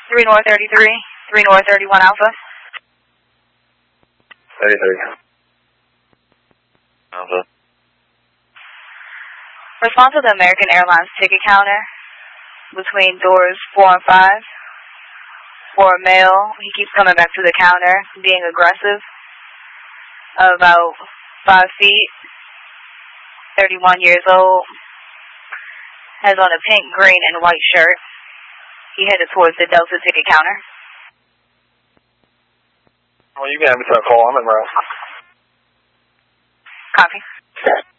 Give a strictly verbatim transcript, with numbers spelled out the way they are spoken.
three North thirty-three, three North thirty-one Alpha. thirty-three. Alpha. Response to the American Airlines ticket counter between doors four and five. For a male, he keeps coming back to the counter, being aggressive. About five feet, thirty-one years old, has on a pink, green, and white shirt. He headed towards the Delta ticket counter. Well, you can have me to a call. I'm in route. Copy.